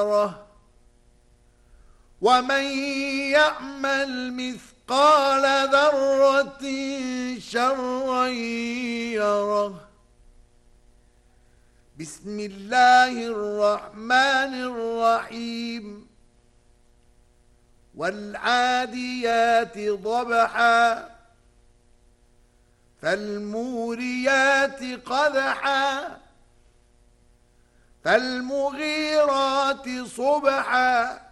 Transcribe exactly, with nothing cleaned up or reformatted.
ومن يعمل مثقال ذرة شرا يره. بسم الله الرحمن الرحيم. والعاديات ضبحا فالموريات قدحا فالمغيرات صبحا